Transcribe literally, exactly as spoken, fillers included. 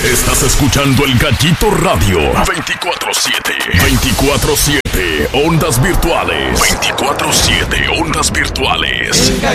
Estás escuchando El Gallito Radio. veinticuatro siete. veinticuatro siete. Ondas virtuales. veinticuatro siete. Ondas virtuales.